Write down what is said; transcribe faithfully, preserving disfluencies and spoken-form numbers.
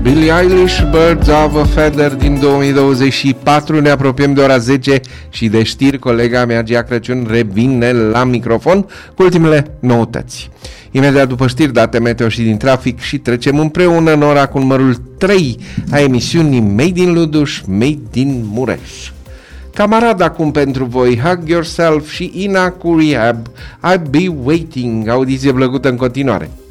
Billie Eilish, Birds of a Feather din două mii douăzeci și patru. Ne apropiem de ora zece și de știri. Colega mea, Gia Crăciun, revine la microfon cu ultimele noutăți. Imediat după știri, date meteo și din trafic, și trecem împreună în ora cu numărul trei a emisiunii Made in Luduș, Made in Mureș. Camarad acum pentru voi, Hug Yourself și Ina cu Rehab, I'll Be Waiting. Audiție plăcută în continuare.